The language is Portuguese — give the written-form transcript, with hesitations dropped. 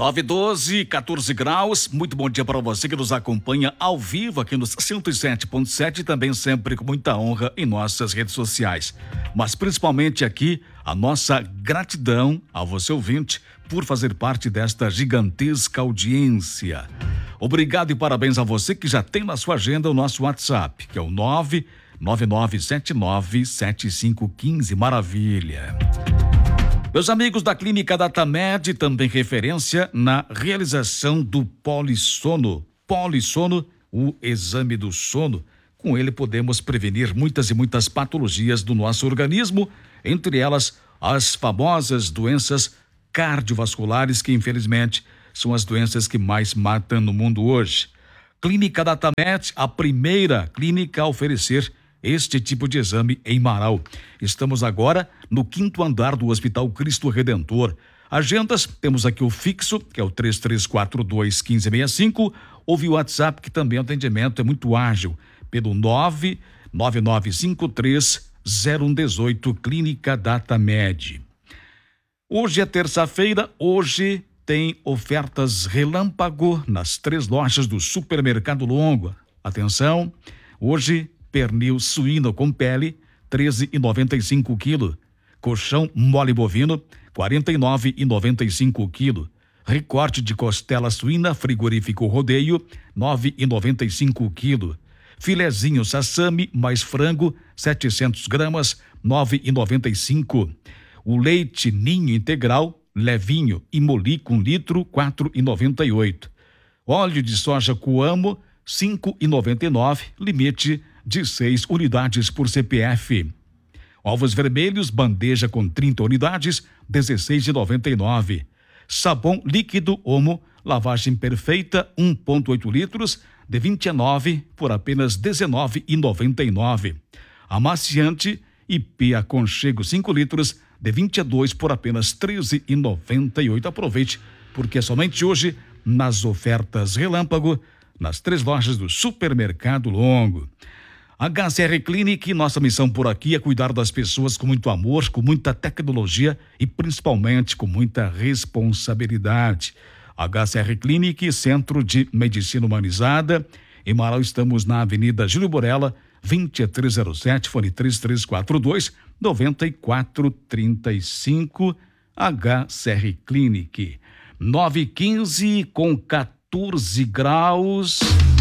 9:12, 14 graus. Muito bom dia para você que nos acompanha ao vivo aqui nos 107.7 e também sempre com muita honra em nossas redes sociais. Mas principalmente aqui, a nossa gratidão a você ouvinte por fazer parte desta gigantesca audiência. Obrigado e parabéns a você que já tem na sua agenda o nosso WhatsApp, que é o 999797515. Maravilha! Meus amigos da Clínica Datamed, também referência na realização do polissono. Polissono, o exame do sono. Com ele podemos prevenir muitas e muitas patologias do nosso organismo, entre elas as famosas doenças cardiovasculares, que infelizmente são as doenças que mais matam no mundo hoje. Clínica Datamed, a primeira clínica a oferecer este tipo de exame em Marau. Estamos agora no 5º andar do Hospital Cristo Redentor. Agendas, temos aqui o fixo, que é o 3342-1565, ou via WhatsApp, que também o atendimento é muito ágil, pelo 999530118, Clínica Datamed. Hoje é terça-feira, hoje tem ofertas relâmpago nas 3 lojas do Supermercado Longo. Atenção, hoje pernil suíno com pele, R$ 13,95 quilo. Colchão mole bovino, R$ 49,95 quilo. Recorte de costela suína frigorífico Rodeio, R$ 9,95 quilo. Filezinho sassami mais frango, 700 gramas, R$ 9,95. O leite ninho integral, levinho e molico 1 litro, R$ 4,98. Óleo de soja Coamo, R$ 5,99, limite de 6 unidades por CPF. Ovos vermelhos, bandeja com 30 unidades, R$ 16,99. Sabão líquido Omo, lavagem perfeita, 1,8 litros, de 29 por apenas R$ 19,99. Amaciante IP Aconchego 5 litros, de 22 por apenas R$ 13,98. Aproveite, porque é somente hoje, nas ofertas relâmpago, nas 3 lojas do Supermercado Longo. HCR Clinic, nossa missão por aqui é cuidar das pessoas com muito amor, com muita tecnologia e principalmente com muita responsabilidade. HCR Clinic, Centro de Medicina Humanizada. Em Marau estamos na Avenida Júlio Borella, 2307, fone 3342-9435, HCR Clinic. 9:15 com 14 graus.